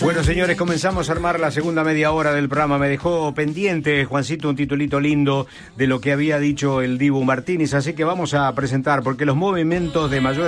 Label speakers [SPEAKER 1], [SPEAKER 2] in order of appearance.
[SPEAKER 1] Bueno, señores, comenzamos a armar la segunda media hora del programa. Me dejó pendiente, Juancito, un titulito lindo de lo que había dicho el Dibu Martínez, así que vamos a presentar, porque los movimientos de mayor